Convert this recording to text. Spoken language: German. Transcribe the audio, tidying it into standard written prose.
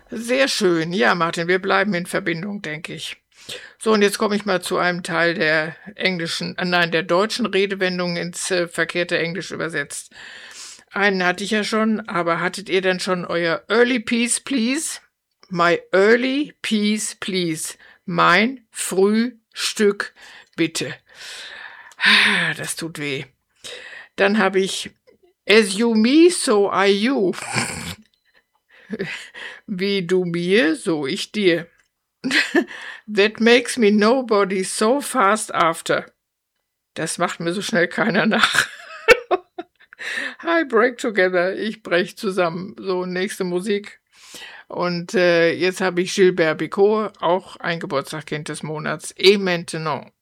Sehr schön. Ja, Martin, wir bleiben in Verbindung, denke ich. So, und jetzt komme ich mal zu einem Teil der der deutschen Redewendung ins verkehrte Englisch übersetzt. Einen hatte ich ja schon, aber hattet ihr denn schon euer Early Peace, please? My early peace, please. Mein Frühstück, bitte. Das tut weh. Dann habe ich As you me, so I you. Wie du mir, so ich dir. That makes me nobody so fast after. Das macht mir so schnell keiner nach. I break together. Ich brech zusammen. So, nächste Musik. Und jetzt habe ich Gilbert Bécaud, auch ein Geburtstagskind des Monats. Et maintenant.